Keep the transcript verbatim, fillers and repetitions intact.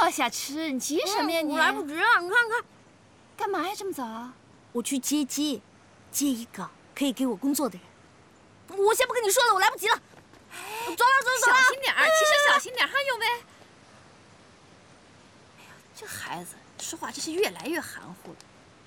坐下吃，你急什么呀你？ 我来不及了，你看看。 干嘛呀这么早啊？ 我去接机，接一个可以给我工作的人。我先不跟你说了，我来不及了。走了走了走了。 小心点儿，其实小心点儿，还有呗。哎呀，这孩子说话真是越来越含糊了。